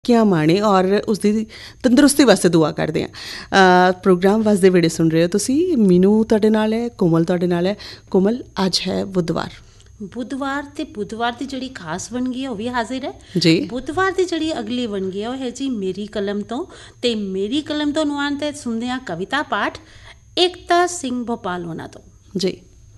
ਕਿਆ ਮਾਣੇ ਔਰ ਉਸਦੀ ਤੰਦਰੁਸਤੀ ਵਾਸਤੇ ਦੁਆ ਕਰਦੇ ਹਾਂ। ਪ੍ਰੋਗਰਾਮ ਵਸਦੇ ਵੇੜੇ ਸੁਣ ਰਹੇ ਹੋ ਤੁਸੀਂ। ਮੀਨੂ ਤੁਹਾਡੇ ਨਾਲ ਹੈ, ਕੋਮਲ ਤੁਹਾਡੇ ਨਾਲ ਹੈ। ਕੋਮਲ, ਅੱਜ ਹੈ ਬੁੱਧਵਾਰ ਤੇ ਬੁੱਧਵਾਰ ਦੀ ਜਿਹੜੀ ਖਾਸ ਵੰਨਗੀ ਹੈ ਉਹ ਵੀ ਹਾਜ਼ਰ ਹੈ ਜੀ। ਬੁੱਧਵਾਰ ਦੀ ਜਿਹੜੀ ਅਗਲੀ ਵੰਨਗੀ ਹੈ ਉਹ ਹੈ ਜੀ ਮੇਰੀ ਕਲਮ ਤੋਂ। ਤੇ ਮੇਰੀ ਕਲਮ ਤੋਂ ਨੁਆਨ ਤੇ ਸੁਣਦੇ ਹਾਂ ਕਵਿਤਾ ਪਾਠ ਏਕਤਾ ਸਿੰਘ ਭੋਪਾਲ ਹੋਣਾ ਤੋਂ ਜੀ।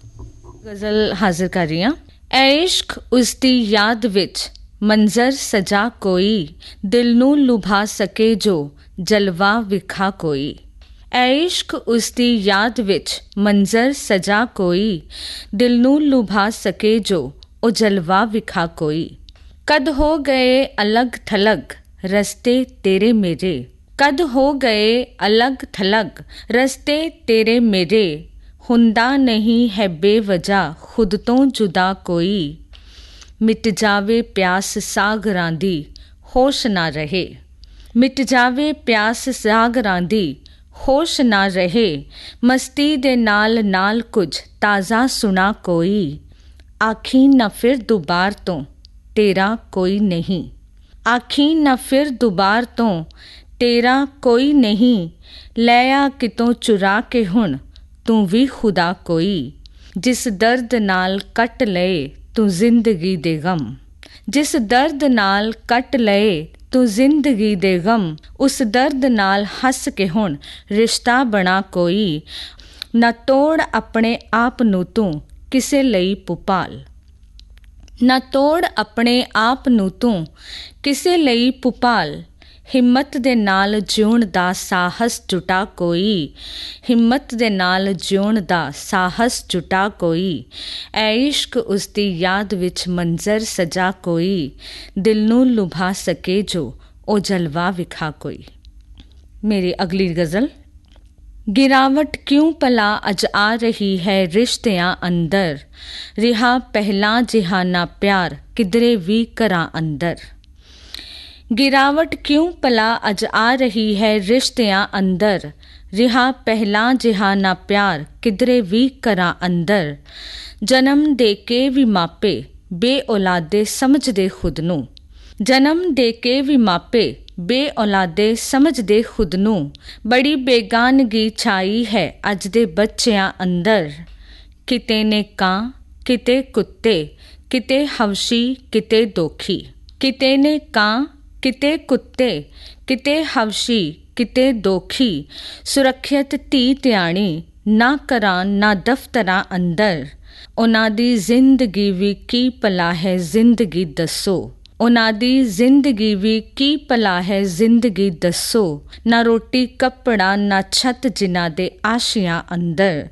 ਗਜ਼ਲ ਹਾਜ਼ਰ ਕਰ ਰਹੀ ਹਾਂ। ਐ ਇਸ਼ਕ ਉਸਦੀ ਯਾਦ ਵਿੱਚ ਮੰਜ਼ਰ ਸਜਾ ਕੋਈ, ਦਿਲ ਨੂੰ ਲੁਭਾ ਸਕੇ ਜੋ ਜਲਵਾ ਵਿਖਾ ਕੋਈ। ਐ ਇਸ਼ਕ ਉਸਦੀ ਯਾਦ ਵਿੱਚ ਮੰਜ਼ਰ ਸਜਾ ਕੋਈ, ਦਿਲ ਨੂੰ ਲੁਭਾ ਸਕੇ ਜੋ ਉਹ ਜਲਵਾ ਵਿਖਾ ਕੋਈ। ਕਦ ਹੋ ਗਏ ਅਲੱਗ ਥਲੱਗ ਰਸਤੇ ਤੇਰੇ ਮੇਰੇ, ਕਦ ਹੋ ਗਏ ਅਲੱਗ ਥਲੱਗ ਰਸਤੇ ਤੇਰੇ ਮੇਰੇ। ਹੁੰਦਾ ਨਹੀਂ ਹੈ ਬੇਵਜ੍ਹਾ ਖੁਦ ਤੋਂ ਜੁਦਾ ਕੋਈ, ਮਿਟ ਜਾਵੇ ਪਿਆਸ ਸਾਗਰਾਂ ਦੀ ਹੋਸ਼ ਨਾ ਰਹੇ। ਮਿਟ ਜਾਵੇ ਪਿਆਸ ਸਾਗਰਾਂ ਦੀ ਹੋਸ਼ ਨਾ ਰਹੇ। ਮਸਤੀ ਦੇ ਨਾਲ ਨਾਲ ਕੁਝ ਤਾਜ਼ਾ ਸੁਣਾ ਕੋਈ, ਆਖੀ ਨਾ ਫਿਰ ਦੁਬਾਰ ਤੋਂ ਤੇਰਾ ਕੋਈ ਨਹੀਂ। ਆਖੀ ਨਾ ਫਿਰ ਦੁਬਾਰ ਤੋਂ ਤੇਰਾ ਕੋਈ ਨਹੀਂ। ਲੈ ਆ ਕਿਤੋਂ ਚੁਰਾ ਕੇ ਹੁਣ ਤੂੰ ਵੀ ਖੁਦਾ ਕੋਈ। ਜਿਸ ਦਰਦ ਨਾਲ ਕੱਟ ਲਏ ਤੂੰ ਜ਼ਿੰਦਗੀ ਦੇ ਗਮ, ਜਿਸ ਦਰਦ ਨਾਲ ਕੱਟ ਲਏ ਤੂੰ ਜ਼ਿੰਦਗੀ ਦੇ ਗਮ, ਉਸ ਦਰਦ ਨਾਲ ਹੱਸ ਕੇ ਹੁਣ ਰਿਸ਼ਤਾ ਬਣਾ ਕੋਈ। ਨਾ ਤੋੜ ਆਪਣੇ ਆਪ ਨੂੰ ਤੂੰ ਕਿਸੇ ਲਈ ਭੁਪਾਲ, ਨਾ ਤੋੜ ਆਪਣੇ ਆਪ ਨੂੰ ਤੂੰ ਕਿਸੇ ਲਈ ਭੁਪਾਲ। ਹਿੰਮਤ ਦੇ ਨਾਲ ਜਿਉਣ ਦਾ ਸਾਹਸ ਜੁਟਾ ਕੋਈ, ਹਿੰਮਤ ਦੇ ਨਾਲ ਜਿਉਣ ਦਾ ਸਾਹਸ ਜੁਟਾ ਕੋਈ। ਐ ਇਸ਼ਕ ਉਸਦੀ ਯਾਦ ਵਿੱਚ ਮੰਜ਼ਰ ਸਜਾ ਕੋਈ, ਦਿਲ ਨੂੰ ਲੁਭਾ ਸਕੇ ਜੋ ਉਹ ਜਲਵਾ ਵਿਖਾ ਕੋਈ। ਮੇਰੀ ਅਗਲੀ ਗਜ਼ਲ। ਗਿਰਾਵਟ ਕਿਉਂ ਭਲਾ ਅੱਜ ਆ ਰਹੀ ਹੈ ਰਿਸ਼ਤਿਆਂ ਅੰਦਰ, ਰਿਹਾ ਪਹਿਲਾਂ ਜਿਹਾ ਨਾ ਪਿਆਰ ਕਿਧਰੇ ਵੀ ਘਰਾਂ ਅੰਦਰ। ਗਿਰਾਵਟ ਕਿਉਂ ਭਲਾ ਅੱਜ ਆ ਰਹੀ ਹੈ ਰਿਸ਼ਤਿਆਂ ਅੰਦਰ, ਰਿਹਾ ਪਹਿਲਾਂ ਜਿਹਾ ਨਾ ਪਿਆਰ ਕਿਧਰੇ ਵੀ ਘਰਾਂ ਅੰਦਰ। ਜਨਮ ਦੇ ਕੇ ਵੀ ਮਾਪੇ ਬੇ ਔਲਾਦੇ ਸਮਝਦੇ ਖੁਦ ਨੂੰ, ਜਨਮ ਦੇ ਕੇ ਵੀ ਮਾਪੇ ਬੇ ਔਲਾਦੇ ਸਮਝਦੇ ਖੁਦ ਨੂੰ। ਬੜੀ ਬੇਗਾਨਗੀ ਛਾਈ ਹੈ ਅੱਜ ਦੇ ਬੱਚਿਆਂ ਅੰਦਰ, ਕਿਤੇ ਨੇ ਕਾਂ ਕਿਤੇ ਕੁੱਤੇ, ਕਿਤੇ ਹਵਸ਼ੀ ਕਿਤੇ ਦੋਖੀ। ਕਿਤੇ ਨੇ ਕਾਂ ਕਿਤੇ ਕੁੱਤੇ, ਕਿਤੇ ਹਵਸ਼ੀ ਕਿਤੇ ਦੋਖੀ। ਸੁਰੱਖਿਅਤ ਧੀ ਧਿਆਣੀ ਨਾ ਘਰਾਂ ਨਾ ਦਫ਼ਤਰਾਂ ਅੰਦਰ। ਉਹਨਾਂ ਦੀ ਜ਼ਿੰਦਗੀ ਵੀ ਕੀ ਭਲਾ ਹੈ ਜ਼ਿੰਦਗੀ ਦੱਸੋ, ਉਹਨਾਂ ਦੀ ਜ਼ਿੰਦਗੀ ਵੀ ਕੀ ਭਲਾ ਹੈ ਜ਼ਿੰਦਗੀ ਦੱਸੋ। ਨਾ ਰੋਟੀ ਕੱਪੜਾ ਨਾ ਛੱਤ ਜਿਨ੍ਹਾਂ ਦੇ ਆਸ਼ਿਆਂ ਅੰਦਰ।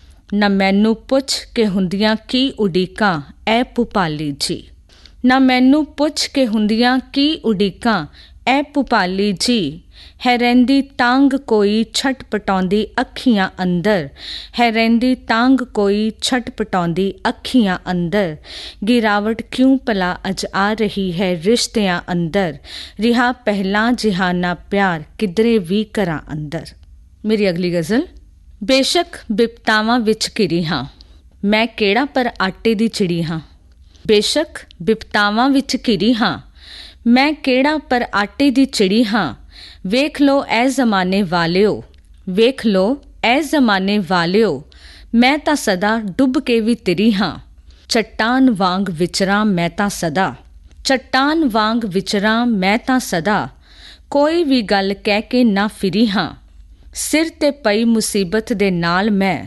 ਨਾ ਮੈਨੂੰ ਪੁੱਛ ਕੇ ਹੁੰਦੀਆਂ ਕੀ ਉਡੀਕਾਂ ਐ ਭੁਪਾਲੀ ਜੀ, ਨਾ ਮੈਨੂੰ ਪੁੱਛ ਕੇ ਹੁੰਦੀਆਂ ਕੀ ਉਡੀਕਾਂ ਐ ਭੁਪਾਲੀ ਜੀ। ਹੈ ਰਹਿੰਦੀ ਤਾਂਗ ਕੋਈ ਛਟਪਟਾਉਂਦੀ ਅੱਖੀਆਂ ਅੰਦਰ, ਹੈ ਰਹਿੰਦੀ ਤਾਂਗ ਕੋਈ ਛਟਪਟਾਉਂਦੀ ਅੱਖੀਆਂ ਅੰਦਰ। ਗਿਰਾਵਟ ਕਿਉਂ ਭਲਾ ਅੱਜ ਆ ਰਹੀ ਹੈ ਰਿਸ਼ਤਿਆਂ ਅੰਦਰ, ਰਿਹਾ ਪਹਿਲਾਂ ਜਿਹਾ ਨਾ ਪਿਆਰ ਕਿਧਰੇ ਵੀ ਘਰਾਂ ਅੰਦਰ। ਮੇਰੀ ਅਗਲੀ ਗਜ਼ਲ। ਬੇਸ਼ੱਕ ਬਿਪਤਾਵਾਂ ਵਿੱਚ ਘਿਰੀ ਹਾਂ ਮੈਂ ਕਿਹੜਾ ਪਰ ਆਟੇ ਦੀ ਚਿੜੀ ਹਾਂ। ਬੇਸ਼ੱਕ ਬਿਪਤਾਵਾਂ ਵਿੱਚ ਘਿਰੀ ਹਾਂ ਮੈਂ ਕਿਹੜਾ ਪਰ ਆਟੇ ਦੀ ਚਿੜੀ ਹਾਂ। ਵੇਖ ਲੋ ਐ ਜ਼ਮਾਨੇ ਵਾਲਿਓ, ਵੇਖ ਲੋ ਐ ਜ਼ਮਾਨੇ ਵਾਲਿਓ, ਮੈਂ ਤਾਂ ਸਦਾ ਡੁੱਬ ਕੇ ਵੀ ਤਿਰੀ ਹਾਂ। ਚੱਟਾਨ ਵਾਂਗ ਵਿਚਰਾਂ ਮੈਂ ਤਾਂ ਸਦਾ, ਚੱਟਾਨ ਵਾਂਗ ਵਿਚਰਾਂ ਮੈਂ ਤਾਂ ਸਦਾ। ਕੋਈ ਵੀ ਗੱਲ ਕਹਿ ਕੇ ਨਾ ਫਿਰੀ ਹਾਂ। ਸਿਰ 'ਤੇ ਪਈ ਮੁਸੀਬਤ ਦੇ ਨਾਲ ਮੈਂ,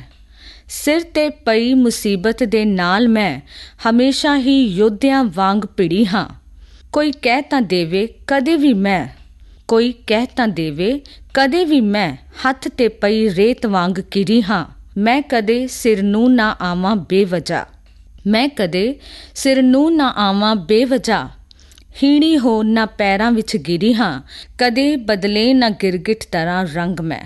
ਸਿਰ 'ਤੇ ਪਈ ਮੁਸੀਬਤ ਦੇ ਨਾਲ ਮੈਂ ਹਮੇਸ਼ਾ ਹੀ ਯੋਧਿਆਂ ਵਾਂਗ ਭਿੜੀ ਹਾਂ। ਕੋਈ ਕਹਿ ਤਾਂ ਦੇਵੇ ਕਦੇ ਵੀ ਮੈਂ, ਕੋਈ ਕਹਿ ਤਾਂ ਦੇਵੇ ਕਦੇ ਵੀ ਮੈਂ ਹੱਥ 'ਤੇ ਪਈ ਰੇਤ ਵਾਂਗ ਘਿਰੀ ਹਾਂ। ਮੈਂ ਕਦੇ ਸਿਰ ਨੂੰ ਨਾ ਆਵਾਂ ਬੇਵਜ੍ਹਾ, ਮੈਂ ਕਦੇ ਸਿਰ ਨੂੰ ਨਾ ਆਵਾਂ ਬੇਵਜ੍ਹਾ। ਹੀਣੀ ਹੋ ਨਾ ਪੈਰਾਂ ਵਿੱਚ ਗਿਰੀ ਹਾਂ, ਕਦੇ ਬਦਲੇ ਨਾ ਗਿਰਗਿਟ ਤਰ੍ਹਾਂ ਰੰਗ ਮੈਂ,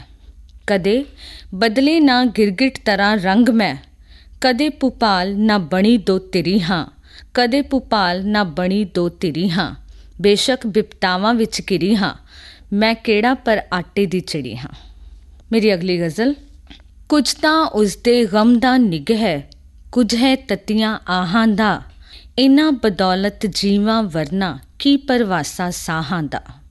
ਕਦੇ ਬਦਲੇ ਨਾ ਗਿਰਗਿਟ ਤਰ੍ਹਾਂ ਰੰਗ ਮੈਂ। ਕਦੇ ਭੁਪਾਲ ਨਾ ਬਣੀ ਦੋ ਤਿਰੀ ਹਾਂ, ਕਦੇ ਭੁਪਾਲ ਨਾ ਬਣੀ ਦੋ ਤਿਰੀ ਹਾਂ। ਬੇਸ਼ੱਕ ਬਿਪਤਾਵਾਂ ਵਿੱਚ ਘਿਰੀ ਹਾਂ ਮੈਂ ਕਿਹੜਾ ਪਰ ਆਟੇ ਦੀ ਚਿੜੀ ਹਾਂ। ਮੇਰੀ ਅਗਲੀ ਗਜ਼ਲ। ਕੁਝ ਤਾਂ ਉਸਦੇ ਗਮ ਦਾ ਨਿੱਘ ਹੈ, ਕੁਝ ਹੈ ਤੱਤੀਆਂ ਆਹਾਂ ਦਾ। ਇਹਨਾਂ ਬਦੌਲਤ ਜੀਵਾਂ ਵਰਨਾ ਕੀ ਪਰਵਾਸਾ ਸਾਹਾਂ ਦਾ।